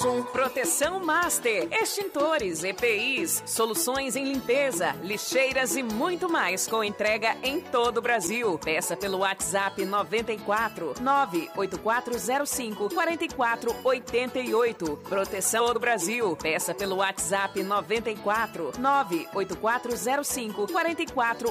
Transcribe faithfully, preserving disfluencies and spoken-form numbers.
usam. Proteção Master, extintores, E P Is, soluções em limpeza, lixeiras e muito mais com entrega em todo o Brasil. Peça pelo WhatsApp noventa e quatro, nove oito quatro zero cinco, quatro quatro oito oito. Proteção do Brasil. Peça pelo WhatsApp noventa e quatro, nove oito quatro zero cinco, quatro quatro